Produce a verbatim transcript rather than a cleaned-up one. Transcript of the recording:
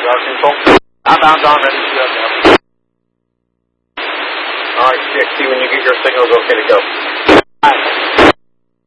our control. Outbound's on, ready to go. Alright, C X T, when you get your signals, okay to go.